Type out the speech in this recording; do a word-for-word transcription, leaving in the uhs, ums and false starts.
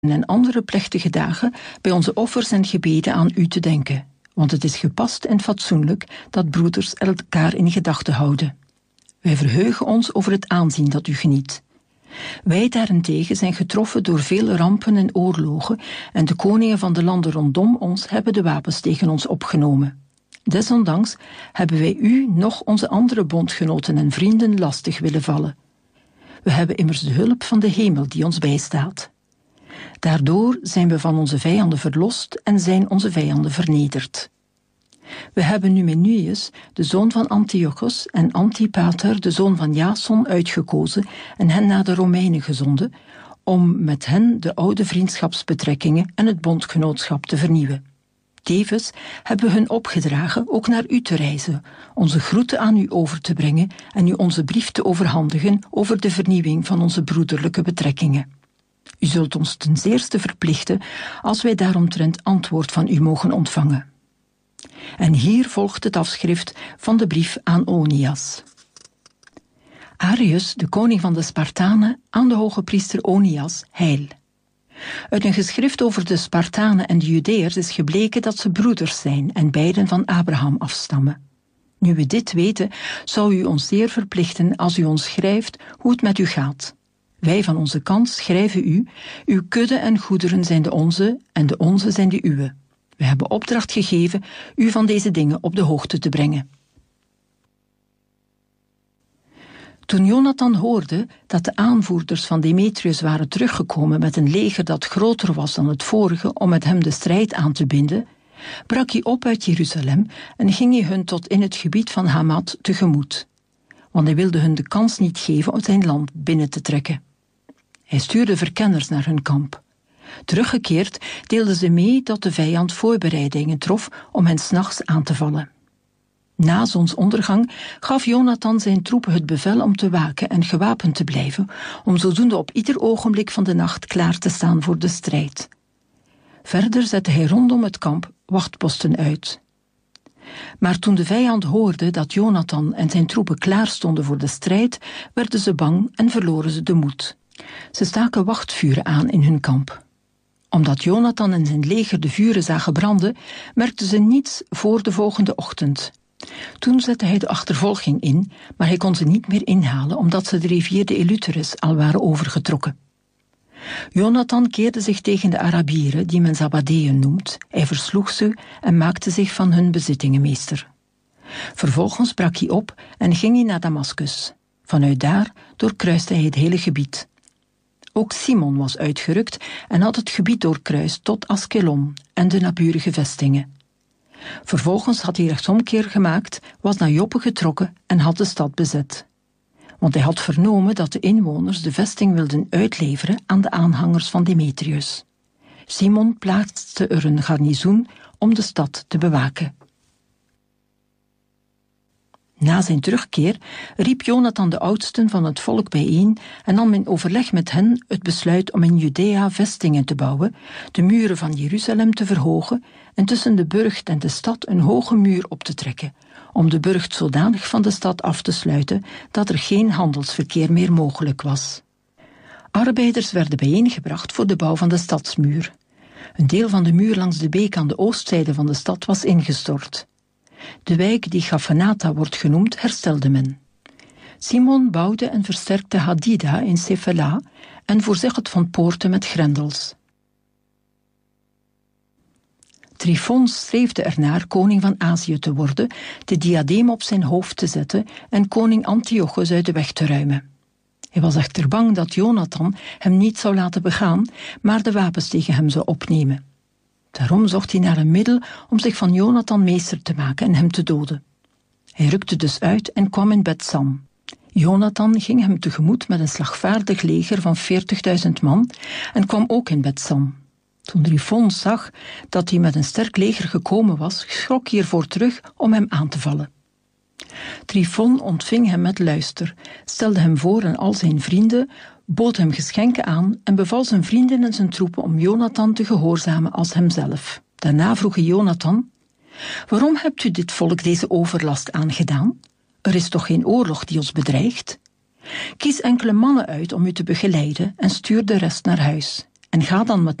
en andere plechtige dagen bij onze offers en gebeden aan u te denken, want het is gepast en fatsoenlijk dat broeders elkaar in gedachten houden. Wij verheugen ons over het aanzien dat u geniet. Wij daarentegen zijn getroffen door vele rampen en oorlogen en de koningen van de landen rondom ons hebben de wapens tegen ons opgenomen. Desondanks hebben wij u nog onze andere bondgenoten en vrienden lastig willen vallen. We hebben immers de hulp van de hemel die ons bijstaat. Daardoor zijn we van onze vijanden verlost en zijn onze vijanden vernederd. We hebben Numenius, de zoon van Antiochus, en Antipater, de zoon van Jason, uitgekozen en hen naar de Romeinen gezonden, om met hen de oude vriendschapsbetrekkingen en het bondgenootschap te vernieuwen. Tevens hebben we hun opgedragen ook naar u te reizen, onze groeten aan u over te brengen en u onze brief te overhandigen over de vernieuwing van onze broederlijke betrekkingen. U zult ons ten zeerste verplichten als wij daaromtrent antwoord van u mogen ontvangen. En hier volgt het afschrift van de brief aan Onias. Arius, de koning van de Spartanen, aan de hoge priester Onias, heil. Uit een geschrift over de Spartanen en de Judeërs is gebleken dat ze broeders zijn en beiden van Abraham afstammen. Nu we dit weten, zou u ons zeer verplichten als u ons schrijft hoe het met u gaat. Wij van onze kant schrijven u, uw kudde en goederen zijn de onze en de onze zijn de uwe. We hebben opdracht gegeven u van deze dingen op de hoogte te brengen. Toen Jonathan hoorde dat de aanvoerders van Demetrius waren teruggekomen met een leger dat groter was dan het vorige om met hem de strijd aan te binden, brak hij op uit Jeruzalem en ging hij hun tot in het gebied van Hamat tegemoet. Want hij wilde hun de kans niet geven om zijn land binnen te trekken. Hij stuurde verkenners naar hun kamp. Teruggekeerd deelden ze mee dat de vijand voorbereidingen trof om hen 's nachts aan te vallen. Na zonsondergang gaf Jonathan zijn troepen het bevel om te waken en gewapend te blijven, om zodoende op ieder ogenblik van de nacht klaar te staan voor de strijd. Verder zette hij rondom het kamp wachtposten uit. Maar toen de vijand hoorde dat Jonathan en zijn troepen klaar stonden voor de strijd, werden ze bang en verloren ze de moed. Ze staken wachtvuren aan in hun kamp. Omdat Jonathan en zijn leger de vuren zagen branden, merkten ze niets voor de volgende ochtend. Toen zette hij de achtervolging in, maar hij kon ze niet meer inhalen, omdat ze de rivier de Eleutheris al waren overgetrokken. Jonathan keerde zich tegen de Arabieren, die men Zabadeën noemt. Hij versloeg ze en maakte zich van hun bezittingen meester. Vervolgens brak hij op en ging hij naar Damaskus. Vanuit daar doorkruiste hij het hele gebied. Ook Simon was uitgerukt en had het gebied doorkruist tot Askelon en de naburige vestingen. Vervolgens had hij rechtsomkeer gemaakt, was naar Joppe getrokken en had de stad bezet. Want hij had vernomen dat de inwoners de vesting wilden uitleveren aan de aanhangers van Demetrius. Simon plaatste er een garnizoen om de stad te bewaken. Na zijn terugkeer riep Jonathan de oudsten van het volk bijeen en nam in overleg met hen het besluit om in Judea vestingen te bouwen, de muren van Jeruzalem te verhogen en tussen de burcht en de stad een hoge muur op te trekken, om de burcht zodanig van de stad af te sluiten dat er geen handelsverkeer meer mogelijk was. Arbeiders werden bijeengebracht voor de bouw van de stadsmuur. Een deel van de muur langs de beek aan de oostzijde van de stad was ingestort. De wijk die Gafenata wordt genoemd, herstelde men. Simon bouwde en versterkte Hadida in Sefela en voorzag het van poorten met grendels. Tryphon streefde ernaar koning van Azië te worden, de diadeem op zijn hoofd te zetten en koning Antiochus uit de weg te ruimen. Hij was echter bang dat Jonathan hem niet zou laten begaan, maar de wapens tegen hem zou opnemen. Daarom zocht hij naar een middel om zich van Jonathan meester te maken en hem te doden. Hij rukte dus uit en kwam in Bet-Sam. Jonathan ging hem tegemoet met een slagvaardig leger van veertigduizend man en kwam ook in Bet-Sam. Toen Tryphon zag dat hij met een sterk leger gekomen was, schrok hij ervoor terug om hem aan te vallen. Tryphon ontving hem met luister, stelde hem voor aan al zijn vrienden, bood hem geschenken aan en beval zijn vrienden en zijn troepen om Jonathan te gehoorzamen als hemzelf. Daarna vroeg hij Jonathan: waarom hebt u dit volk deze overlast aangedaan? Er is toch geen oorlog die ons bedreigt? Kies enkele mannen uit om u te begeleiden en stuur de rest naar huis. en ga dan met